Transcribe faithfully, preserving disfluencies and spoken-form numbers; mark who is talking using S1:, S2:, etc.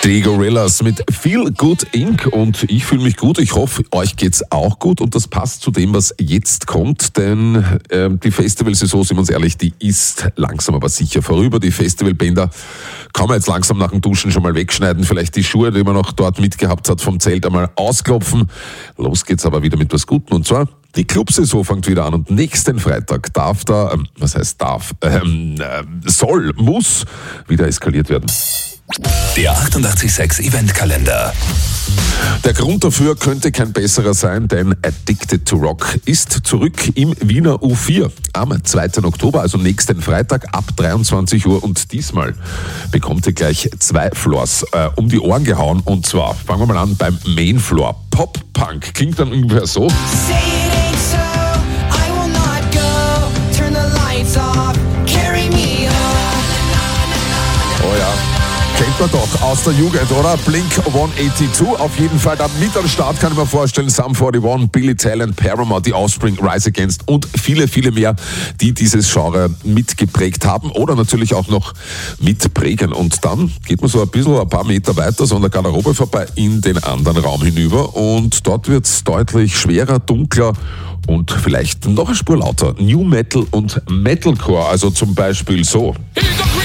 S1: Die Gorillaz mit Feel Good Incorporated und ich fühle mich gut. Ich hoffe, euch geht's auch gut und das passt zu dem, was jetzt kommt, denn äh, die Festivalsaison, sind wir uns ehrlich, die ist langsam aber sicher vorüber. Die Festivalbänder kann man jetzt langsam nach dem Duschen schon mal wegschneiden, vielleicht die Schuhe, die man noch dort mitgehabt hat, vom Zelt einmal ausklopfen. Los geht's aber wieder mit was Gutem und zwar die Clubsaison fängt wieder an und nächsten Freitag darf da, ähm, was heißt darf, ähm, äh, soll, muss wieder eskaliert werden.
S2: Der achtundachtzig Komma sechs Eventkalender.
S1: Der Grund dafür könnte kein besserer sein, denn Addicted to Rock ist zurück im Wiener U vier am zweiten Oktober, also nächsten Freitag ab dreiundzwanzig Uhr und diesmal bekommt ihr gleich zwei Floors äh, um die Ohren gehauen und zwar, fangen wir mal an beim Main Floor. Pop-Punk klingt dann ungefähr so. Oh ja. Kennt man doch aus der Jugend, oder? Blink hundertzweiundachtzig, auf jeden Fall da mit am Start, kann ich mir vorstellen. Sum forty-one, Billy Talent, Paramore, The Offspring, Rise Against und viele, viele mehr, die dieses Genre mitgeprägt haben oder natürlich auch noch mitprägen. Und dann geht man so ein bisschen ein paar Meter weiter, so an der Garderobe vorbei, in den anderen Raum hinüber und dort wird es deutlich schwerer, dunkler und vielleicht noch eine Spur lauter. New Metal und Metalcore, also zum Beispiel so.